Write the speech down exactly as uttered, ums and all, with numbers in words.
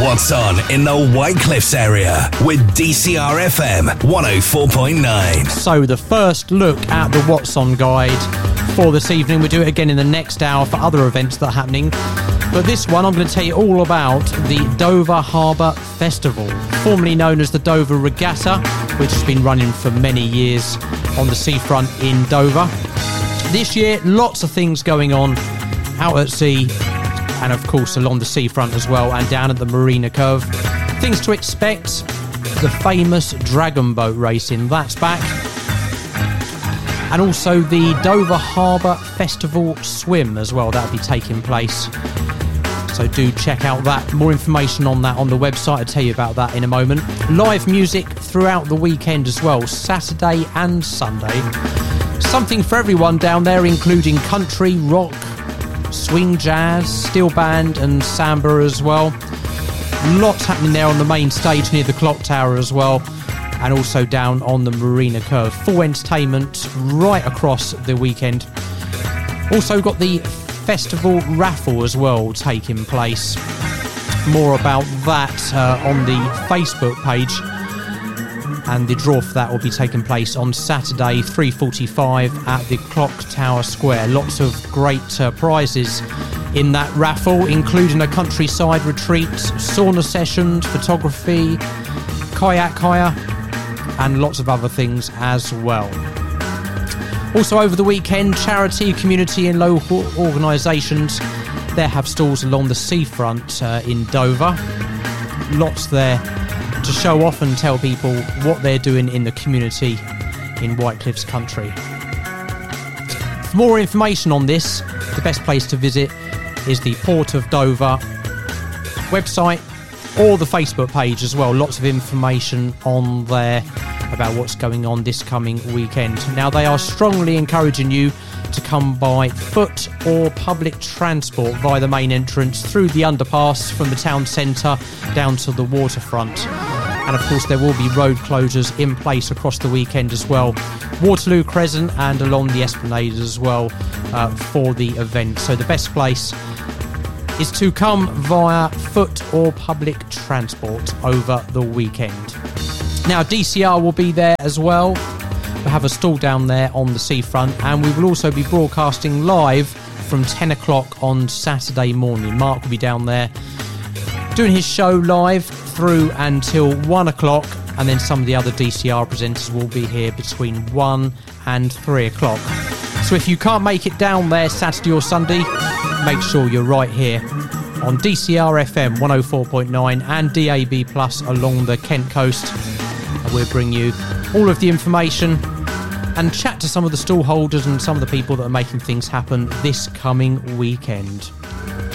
what's on in the White Cliffs area with D C R F M one oh four point nine. So the first look at the What's On guide for this evening. We'll do it again in the next hour for other events that are happening. But this one, I'm going to tell you all about the Dover Harbour Festival, formerly known as the Dover Regatta, which has been running for many years on the seafront in Dover. This year, lots of things going on out at sea and, of course, along the seafront as well and down at the Marina Curve. Things to expect: the famous Dragon Boat racing, that's back. And also the Dover Harbour Festival Swim as well, that'll be taking place. So do check out that. More information on that on the website. I'll tell you about that in a moment. Live music throughout the weekend as well, Saturday and Sunday. Something for everyone down there, including country, rock, swing jazz, steel band and samba as well. Lots happening there on the main stage near the clock tower as well, and also down on the Marina Curve. Full entertainment right across the weekend. Also got the festival raffle as well taking place. More about that uh, on the Facebook page, and the draw for that will be taking place on Saturday three forty-five at the Clock Tower Square. Lots of great uh, prizes in that raffle, including a countryside retreat, sauna sessions, photography, kayak hire and lots of other things as well. Also over the weekend, charity, community and local organisations, they have stalls along the seafront uh, in Dover. Lots there to show off and tell people what they're doing in the community in White Cliffs country. For more information on this, the best place to visit is the Port of Dover website or the Facebook page as well. Lots of information on there about what's going on this coming weekend. Now, they are strongly encouraging you to come by foot or public transport via the main entrance through the underpass from the town centre down to the waterfront. And of course there will be road closures in place across the weekend as well, Waterloo Crescent and along the Esplanade as well uh, for the event. So the best place is to come via foot or public transport over the weekend. Now D C R will be there as well. We'll have a stall down there on the seafront, and we will also be broadcasting live from ten o'clock on Saturday morning. Mark will be down there doing his show live through until one o'clock, and then some of the other D C R presenters will be here between one and three o'clock. So if you can't make it down there Saturday or Sunday, make sure you're right here on D C R F M one oh four point nine and D A B plus along the Kent coast. And we'll bring you all of the information and chat to some of the stall holders and some of the people that are making things happen this coming weekend.